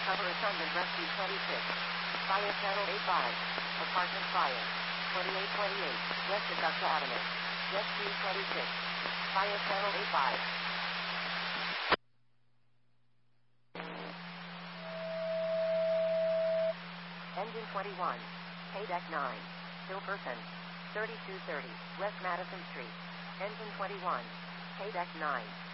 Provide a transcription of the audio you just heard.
Cover assignment rescue 26. Fire channel 85. Apartment fire. 2828. West Augusta Avenue. Rescue 26. Fire channel 85. Engine 21. Paydeck 9. Silverton. 3230. West Madison Street. Engine 21. Paydeck 9.